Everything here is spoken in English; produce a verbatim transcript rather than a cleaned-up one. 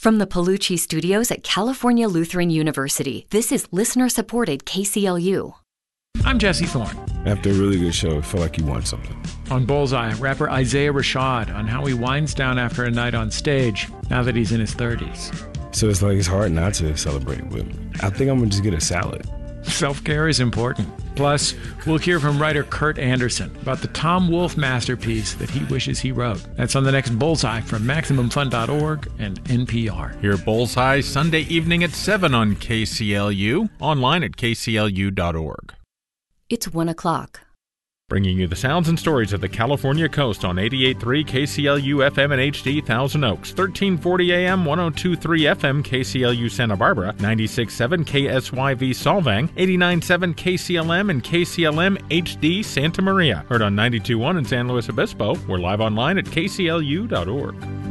From the Palucci Studios at California Lutheran University, this is listener-supported K C L U. I'm Jesse Thorne. After a really good show, I feel like you won something. On Bullseye, rapper Isaiah Rashad on how he winds down after a night on stage now that he's in his thirties. So it's like it's hard not to celebrate, but I think I'm going to just get a salad. Self-care is important. Plus, we'll hear from writer Kurt Anderson about the Tom Wolfe masterpiece that he wishes he wrote. That's on the next Bullseye from Maximum Fun dot org and N P R. Hear Bullseye Sunday evening at seven on K C L U, online at K C L U dot org. It's one o'clock. Bringing you the sounds and stories of the California coast on eighty-eight point three K C L U F M and H D Thousand Oaks, thirteen forty A M, one oh two point three F M K C L U Santa Barbara, ninety-six point seven K S Y V Solvang, eighty-nine point seven K C L M and K C L M H D Santa Maria. Heard on ninety-two point one in San Luis Obispo. We're live online at K C L U dot org.